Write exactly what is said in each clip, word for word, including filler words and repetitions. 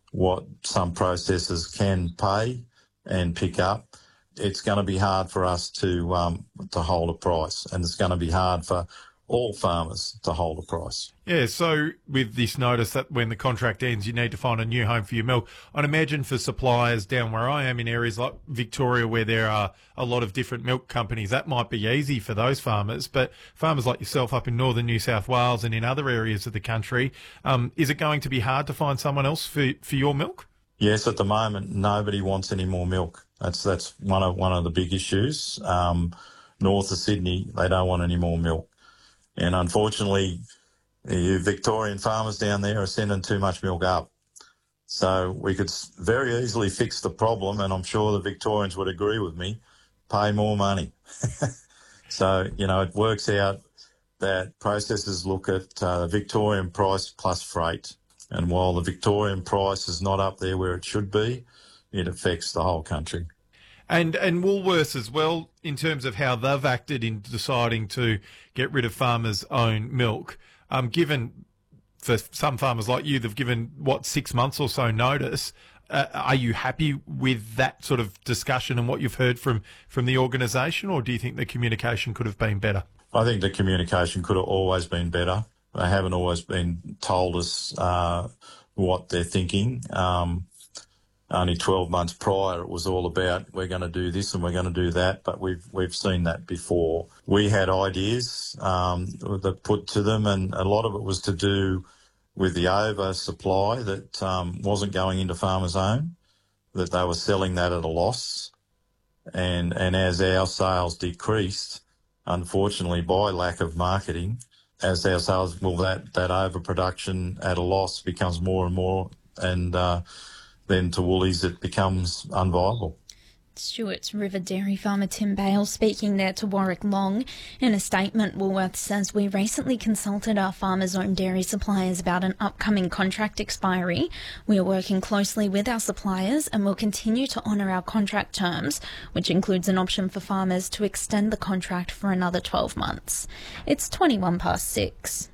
what some processors can pay and pick up, it's going to be hard for us to um, to hold a price, and it's going to be hard for all farmers to hold a price. Yeah, so with this notice that when the contract ends, you need to find a new home for your milk, I'd imagine for suppliers down where I am in areas like Victoria where there are a lot of different milk companies, that might be easy for those farmers. But farmers like yourself up in northern New South Wales and in other areas of the country, um, is it going to be hard to find someone else for, for your milk? Yes, at the moment, nobody wants any more milk. That's that's one of one of the big issues. Um, north of Sydney, they don't want any more milk. And unfortunately, you Victorian farmers down there are sending too much milk up. So we could very easily fix the problem, and I'm sure the Victorians would agree with me, pay more money. So, you know, it works out that processors look at uh, Victorian price plus freight. And while the Victorian price is not up there where it should be, it affects the whole country. And and Woolworths as well, in terms of how they've acted in deciding to get rid of farmers' own milk. Um, given for some farmers like you, they've given, what, six months or so notice. Uh, are you happy with that sort of discussion and what you've heard from, from the organisation, or do you think the communication could have been better? I think the communication could have always been better. They haven't always been told us uh, what they're thinking. Um Only twelve months prior, it was all about we're going to do this and we're going to do that, but we've we've seen that before. We had ideas um, that put to them, and a lot of it was to do with the oversupply that um, wasn't going into farmers' own, that they were selling that at a loss, and and as our sales decreased, unfortunately by lack of marketing, as our sales, well, that that overproduction at a loss becomes more and more, and uh, then to Woolies it becomes unviable. Stewart's River dairy farmer Tim Bale speaking there to Warwick Long. In a statement, Woolworths says, we recently consulted our farmers-owned dairy suppliers about an upcoming contract expiry. We are working closely with our suppliers and will continue to honour our contract terms, which includes an option for farmers to extend the contract for another twelve months. It's twenty-one past six.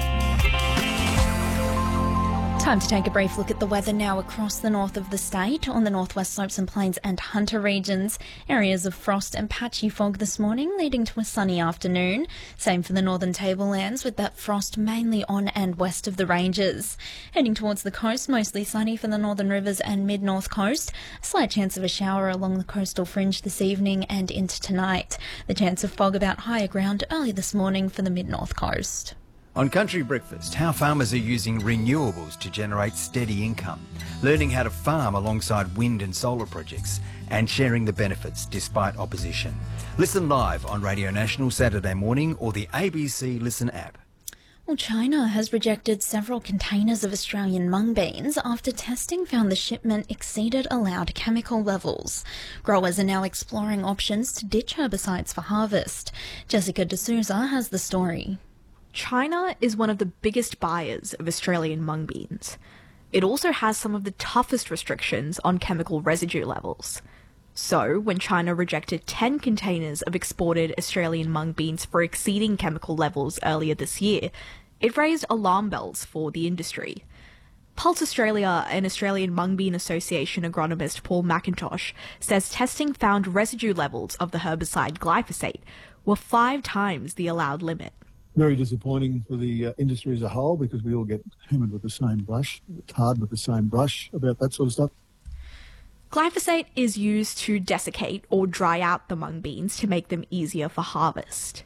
Time to take a brief look at the weather now across the north of the state. On the northwest slopes and plains and Hunter regions, areas of frost and patchy fog this morning, leading to a sunny afternoon. Same for the northern tablelands, with that frost mainly on and west of the ranges. Heading towards the coast, mostly sunny for the northern rivers and mid-north coast. A slight chance of a shower along the coastal fringe this evening and into tonight. The chance of fog about higher ground early this morning for the mid-north coast. On Country Breakfast, how farmers are using renewables to generate steady income, learning how to farm alongside wind and solar projects, and sharing the benefits despite opposition. Listen live on Radio National Saturday morning or the A B C Listen app. Well, China has rejected several containers of Australian mung beans after testing found the shipment exceeded allowed chemical levels. Growers are now exploring options to ditch herbicides for harvest. Jessica D'Souza has the story. China is one of the biggest buyers of Australian mung beans. It also has some of the toughest restrictions on chemical residue levels. So, when China rejected ten containers of exported Australian mung beans for exceeding chemical levels earlier this year, it raised alarm bells for the industry. Pulse Australia and Australian Mung Bean Association agronomist Paul McIntosh says testing found residue levels of the herbicide glyphosate were five times the allowed limit. Very disappointing for the uh, industry as a whole, because we all get hammered with the same brush, tarred with the same brush about that sort of stuff. Glyphosate is used to desiccate or dry out the mung beans to make them easier for harvest.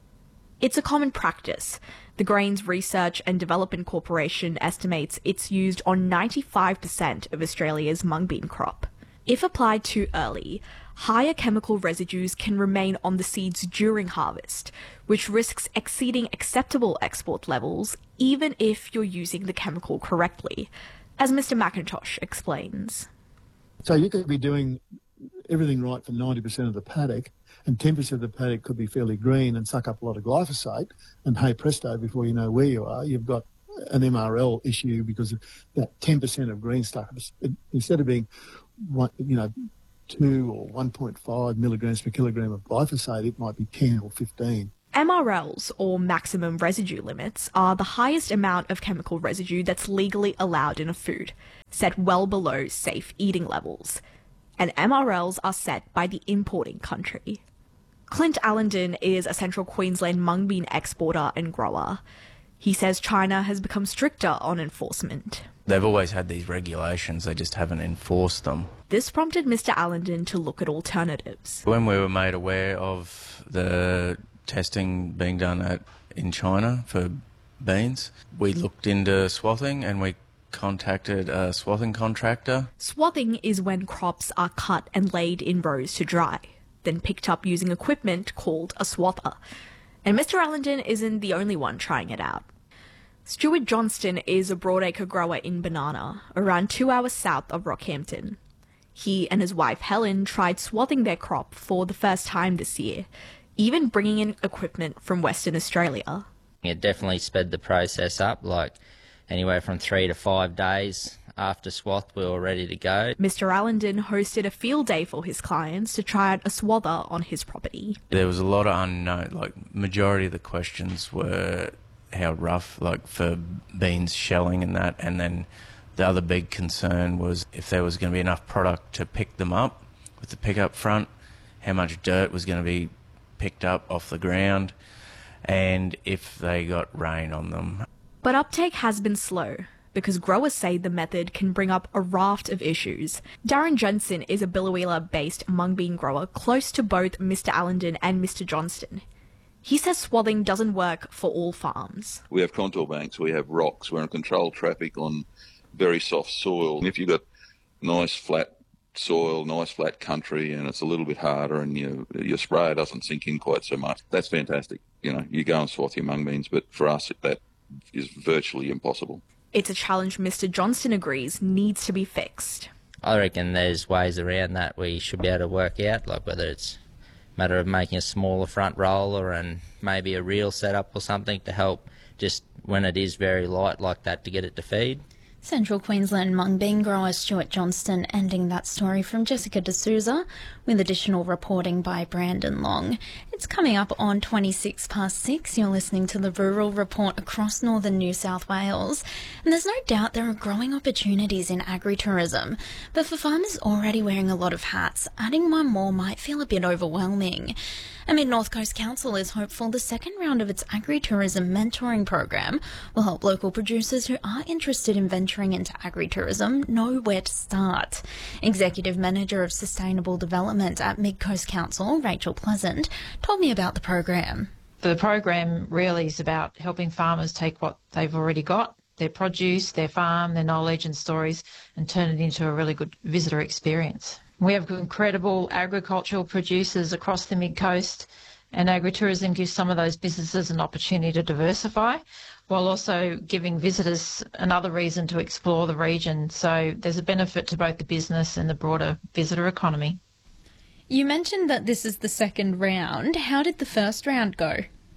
It's a common practice. The Grains Research and Development Corporation estimates it's used on ninety-five percent of Australia's mung bean crop. If applied too early, higher chemical residues can remain on the seeds during harvest, which risks exceeding acceptable export levels even if you're using the chemical correctly, as Mister McIntosh explains. So you could be doing everything right for ninety percent of the paddock, and ten percent of the paddock could be fairly green and suck up a lot of glyphosate, and hey presto, before you know where you are, you've got an M R L issue because of that ten percent of green stuff. Instead of being, one, you know, two or one point five milligrams per kilogram of glyphosate, it might be ten or fifteen. M R Ls, or maximum residue limits, are the highest amount of chemical residue that's legally allowed in a food, set well below safe eating levels. And M R Ls are set by the importing country. Clint Allenden is a Central Queensland mung bean exporter and grower. He says China has become stricter on enforcement. They've always had these regulations, they just haven't enforced them. This prompted Mister Allenden to look at alternatives. When we were made aware of the testing being done at in China for beans, we looked into swathing and we contacted a swathing contractor. Swathing is when crops are cut and laid in rows to dry, then picked up using equipment called a swather. And Mister Allenden isn't the only one trying it out. Stuart Johnston is a broadacre grower in Banana, around two hours south of Rockhampton. He and his wife Helen tried swathing their crop for the first time this year, even bringing in equipment from Western Australia. It definitely sped the process up, like anywhere from three to five days after swath we were ready to go. Mister Allenden hosted a field day for his clients to try out a swather on his property. There was a lot of unknown, like majority of the questions were how rough, like for beans shelling and that, and then the other big concern was if there was going to be enough product to pick them up with the pickup front, how much dirt was going to be picked up off the ground, and if they got rain on them. But uptake has been slow, because growers say the method can bring up a raft of issues. Darren Jensen is a Biloela-based mung bean grower close to both Mister Allenden and Mister Johnston. He says swathing doesn't work for all farms. We have contour banks, we have rocks, we're in controlled traffic on very soft soil. And if you've got nice flat soil, nice flat country, and it's a little bit harder and your, your sprayer doesn't sink in quite so much, that's fantastic. You know, you go and swath your mung beans, but for us that is virtually impossible. It's a challenge Mister Johnston agrees needs to be fixed. I reckon there's ways around that we should be able to work out, like whether it's a matter of making a smaller front roller and maybe a reel setup or something to help just when it is very light like that to get it to feed. Central Queensland mung bean grower Stuart Johnston ending that story from Jessica D'Souza, with additional reporting by Brandon Long. It's coming up on twenty-six past six. You're listening to the Rural Report across northern New South Wales. And there's no doubt there are growing opportunities in agritourism. But for farmers already wearing a lot of hats, adding one more might feel a bit overwhelming. And Mid North Coast Council is hopeful the second round of its agritourism mentoring program will help local producers who are interested in venturing into agritourism know where to start. Executive Manager of Sustainable Development at Mid Coast Council, Rachel Pleasant, told me about the program. The program really is about helping farmers take what they've already got, their produce, their farm, their knowledge and stories, and turn it into a really good visitor experience. We have incredible agricultural producers across the mid-coast, and agritourism gives some of those businesses an opportunity to diversify while also giving visitors another reason to explore the region. So there's a benefit to both the business and the broader visitor economy. You mentioned that this is the second round. How did the first round go?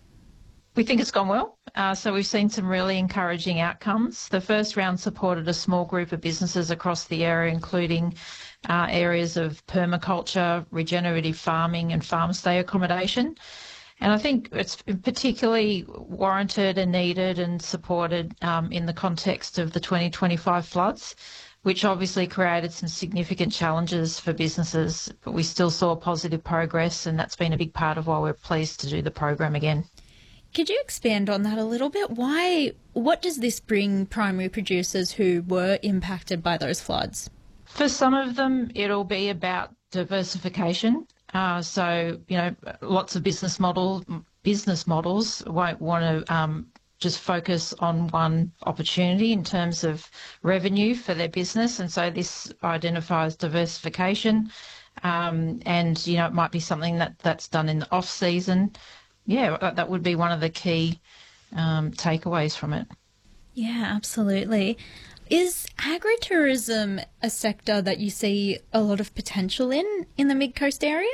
We think it's gone well. Uh, so we've seen some really encouraging outcomes. The first round supported a small group of businesses across the area, including uh, areas of permaculture, regenerative farming and farm stay accommodation. And I think it's particularly warranted and needed and supported um, in the context of the twenty twenty-five floods, which obviously created some significant challenges for businesses. But we still saw positive progress, and that's been a big part of why we're pleased to do the program again. Could you expand on that a little bit? Why, what does this bring primary producers who were impacted by those floods? For some of them, it'll be about diversification. Uh, so, you know, lots of business model business models won't want to um, just focus on one opportunity in terms of revenue for their business. And so this identifies diversification. Um, and, you know, it might be something that, that's done in the off season. Yeah, that would be one of the key um, takeaways from it. Yeah, absolutely. Is agritourism a sector that you see a lot of potential in, in the Mid-Coast area?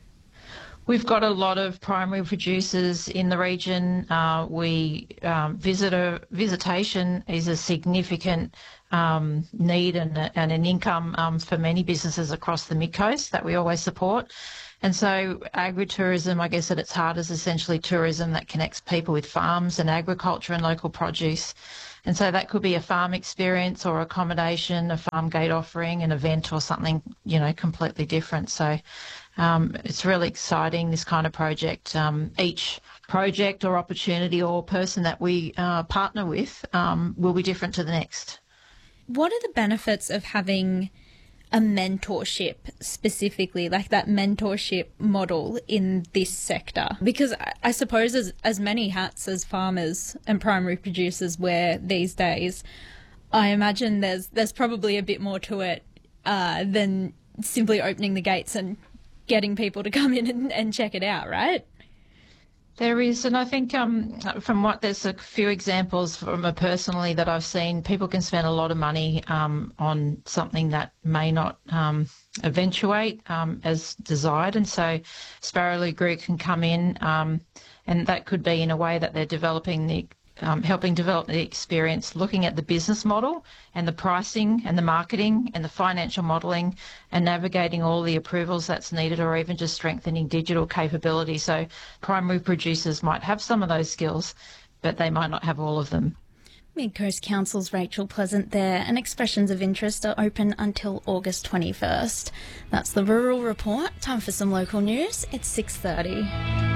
We've got a lot of primary producers in the region. Uh, we um, visitor visitation is a significant um, need and, and an income um, for many businesses across the mid-coast that we always support. And so agritourism, I guess at its heart, is essentially tourism that connects people with farms and agriculture and local produce. And so that could be a farm experience or accommodation, a farm gate offering, an event or something, you know, completely different. So um, it's really exciting, this kind of project. Um, each project or opportunity or person that we uh, partner with um, will be different to the next. What are the benefits of having a mentorship specifically, like that mentorship model in this sector? Because I, I suppose as, as many hats as farmers and primary producers wear these days, I imagine there's there's probably a bit more to it uh, than simply opening the gates and getting people to come in and, and check it out, right? There is, and I think um, from what there's a few examples from a personally that I've seen, people can spend a lot of money um, on something that may not um, eventuate um, as desired, and so Sparrowloo Group can come in, um, and that could be in a way that they're developing the Um, helping develop the experience, looking at the business model and the pricing and the marketing and the financial modelling and navigating all the approvals that's needed, or even just strengthening digital capability. So primary producers might have some of those skills, but they might not have all of them. Mid-Coast Council's Rachel Pleasant there, and expressions of interest are open until August twenty-first. That's the Rural Report. Time for some local news. It's six thirty.